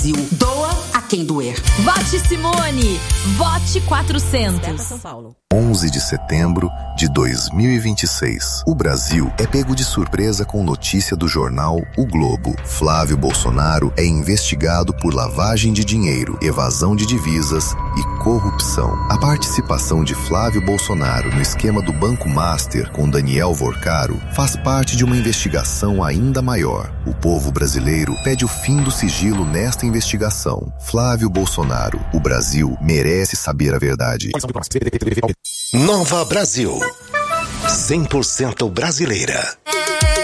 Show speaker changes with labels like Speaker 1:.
Speaker 1: Doa a quem doer.
Speaker 2: Vote Simone. Vote 400.
Speaker 3: São Paulo.
Speaker 4: 11 de setembro de 2026. O Brasil é pego de surpresa com notícia do jornal O Globo. Flávio Bolsonaro é investigado por lavagem de dinheiro, evasão de divisas e corrupção. A participação de Flávio Bolsonaro no esquema do Banco Master com Daniel Vorcaro faz parte de uma investigação ainda maior. O povo brasileiro pede o fim do sigilo nesta investigação. Flávio Bolsonaro, o Brasil merece saber a verdade.
Speaker 5: Nova Brasil. 100% brasileira.